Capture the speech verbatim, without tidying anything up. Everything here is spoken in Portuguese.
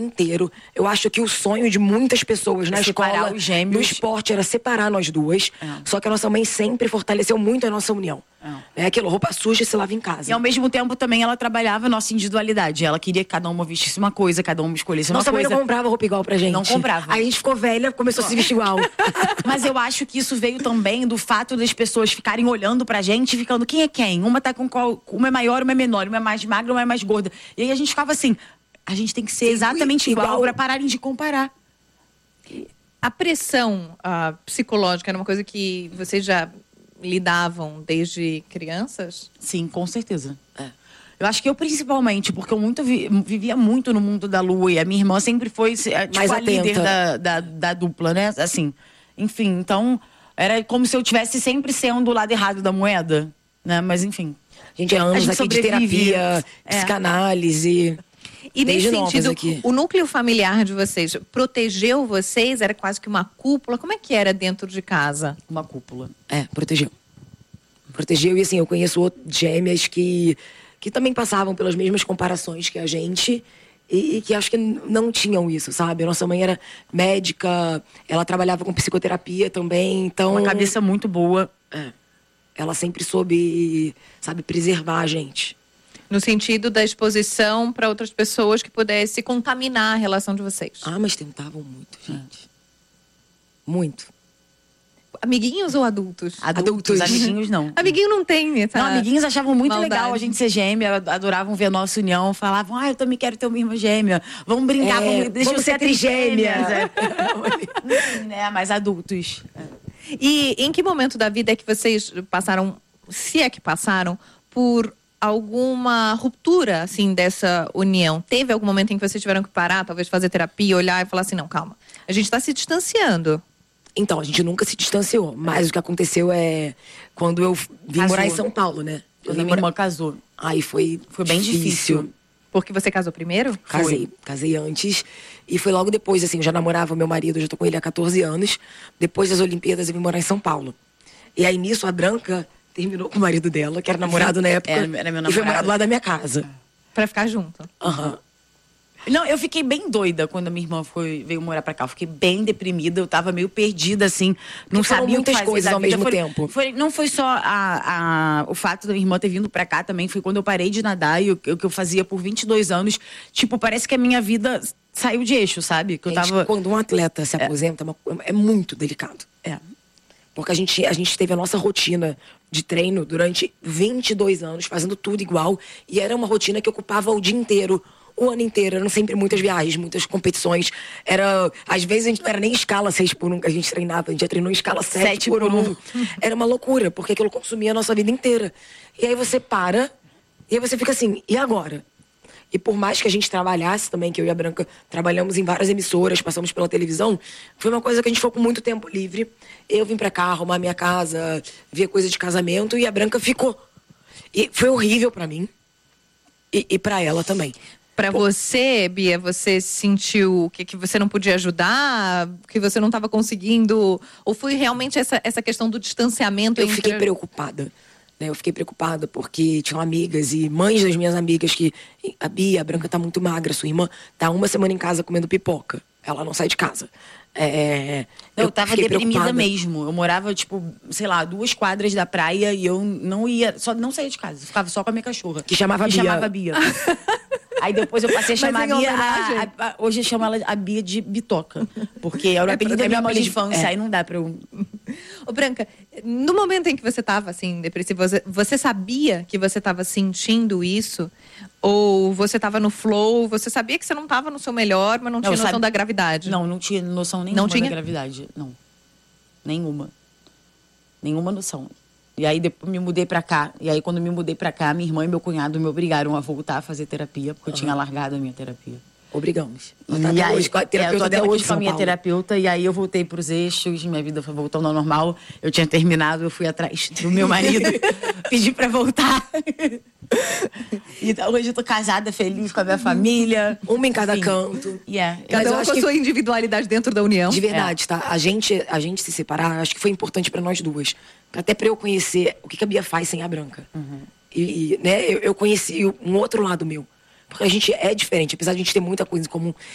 inteiro. Eu acho que o sonho de muitas pessoas na separar escola, os gêmeos. no esporte, era separar nós duas. É. Só que a nossa mãe sempre fortaleceu muito a nossa união. É, é aquilo, roupa suja se lava em casa. E ao mesmo tempo também ela trabalhava a nossa individualidade. Ela queria que cada uma vestisse uma coisa, cada uma escolhesse uma Nossa coisa. mãe não comprava roupa igual pra gente. Não comprava. Aí a gente ficou velha, começou a se vestir igual. Mas eu acho que isso veio também do fato das pessoas ficarem olhando pra gente e ficando, quem é quem? Uma tá com qual, uma é maior, uma é menor, uma é mais magra, uma é mais gorda. E aí a gente ficava assim, a gente tem que ser exatamente igual, igual pra pararem de comparar. A pressão uh, psicológica era uma coisa que vocês já lidavam desde crianças? Sim, com certeza. É. Eu acho que eu principalmente, porque eu muito vi, vivia muito no mundo da lua e a minha irmã sempre foi tipo, mais a atenta. líder da, da, da dupla, né? Assim, enfim, então era como se eu estivesse sempre sendo o lado errado da moeda, né? Mas enfim. A gente é anos gente aqui de terapia, é. psicanálise. E nesse Desde sentido, aqui. o núcleo familiar de vocês protegeu vocês? Era quase que uma cúpula? Como é que era dentro de casa? Uma cúpula. É, protegeu. Protegeu e assim, eu conheço outras gêmeas que, que também passavam pelas mesmas comparações que a gente e, e que acho que não tinham isso, sabe? A nossa mãe era médica, ela trabalhava com psicoterapia também, então... Uma cabeça muito boa. É, ela sempre soube, sabe, preservar a gente. No sentido da exposição para outras pessoas que pudesse contaminar a relação de vocês. Ah, mas tentavam muito, gente. Muito. Amiguinhos ou adultos? Adultos, amiguinhos não. Amiguinho não tem, tá? Não, amiguinhos achavam muito Maldade. legal a gente ser gêmea, adoravam ver a nossa união, falavam, ah, eu também quero ter uma irmã gêmea, vamos brincar, É, vamos, deixa eu vamos ser ser trigêmeas. É. né, mas adultos. E em que momento da vida é que vocês passaram, se é que passaram, por alguma ruptura, assim, dessa união? Teve algum momento em que vocês tiveram que parar, talvez fazer terapia, olhar e falar assim, não, calma, a gente tá se distanciando. Então, a gente nunca se distanciou, mas o que aconteceu é quando eu vim Casou. morar em São Paulo, né? Eu Quando vim a minha morar... irmã casou. Aí foi, Foi bem difícil. Porque você casou primeiro? Casei, casei antes. E foi logo depois, assim, eu já namorava meu marido, eu já tô com ele há catorze anos. Depois das Olimpíadas, eu vim morar em São Paulo. E aí, nisso, a Branca terminou com o marido dela, que era namorado na época. Era, era meu e foi namorado. morar do lado da minha casa. Pra ficar junto. Aham. Não, eu fiquei bem doida quando a minha irmã foi, veio morar pra cá. Eu fiquei bem deprimida, eu tava meio perdida, assim. Não Porque foram sabia o que muitas fazer coisas da ao vida. mesmo Foi- tempo. foi- não foi só a, a- o fato da minha irmã ter vindo pra cá também, foi quando eu parei de nadar e o que eu, que eu fazia por vinte e dois anos. Tipo, parece que a minha vida saiu de eixo, sabe? Que eu Gente, tava... quando um atleta se aposenta, é, uma- é muito delicado. É. Porque a gente, a gente teve a nossa rotina de treino durante vinte e dois anos, fazendo tudo igual. E era uma rotina que ocupava o dia inteiro, o ano inteiro. Eram sempre muitas viagens, muitas competições. Era, às vezes a gente não era nem escala seis por um que a gente treinava. A gente já treinou em escala sete por um. Era uma loucura, porque aquilo consumia a nossa vida inteira. E aí você para, e aí você fica assim, e agora? E por mais que a gente trabalhasse também, que eu e a Branca trabalhamos em várias emissoras, passamos pela televisão, foi uma coisa que a gente ficou com muito tempo livre. Eu vim pra cá arrumar minha casa, ver coisa de casamento, e a Branca ficou. E foi horrível pra mim. E, e pra ela também. Pra você, Bia, você sentiu que, que você não podia ajudar, que você não estava conseguindo? Ou foi realmente essa, essa questão do distanciamento? Eu entre... fiquei preocupada. Né? Eu fiquei preocupada porque tinham amigas e mães das minhas amigas que... A Bia, a Branca tá muito magra, sua irmã tá uma semana em casa comendo pipoca. Ela não sai de casa. É, Eu, eu tava fiquei deprimida preocupada. mesmo. Eu morava, tipo, sei lá, duas quadras da praia e eu não ia, só não saía de casa. Eu ficava só com a minha cachorra. Que chamava que Bia. chamava Bia. Aí depois eu passei a chamar a Mas em Bia. homenagem. A, a, a, hoje eu chamo ela a Bia de Bitoca. Porque era o É, apelido da é minha meu mãe de apelido. infância. É. Aí não dá pra eu. Ô, Branca, no momento em que você estava assim, depressiva, você, você sabia que você estava sentindo isso? Ou você estava no flow, você sabia que você não estava no seu melhor, mas não tinha eu noção sabe- da gravidade? Não, não tinha noção nenhuma Não tinha? da gravidade. Não. Nenhuma. Nenhuma noção. E aí depois me mudei pra cá. E aí quando me mudei pra cá, minha irmã e meu cunhado me obrigaram a voltar a fazer terapia, porque eu tinha largado a minha terapia. Obrigamos. Ela E tá até aí, hoje com a é, eu terapeuta tô até dela aqui hoje em com a São minha Paulo. terapeuta, e aí eu voltei pros eixos, minha vida foi voltando ao normal. Eu tinha terminado, eu fui atrás do meu marido, pedi pra voltar. Então hoje eu tô casada, feliz com a minha família. Uma em cada Enfim. canto. Yeah. Mas Cada eu um acho com a que- sua individualidade dentro da união. De verdade, tá? A gente, a gente se separar, acho que foi importante pra nós duas. Até pra eu conhecer o que que a Bia faz sem a Branca. E, e, né, eu, eu conheci um outro lado meu. Porque a gente é diferente, apesar de a gente ter muita coisa em comum.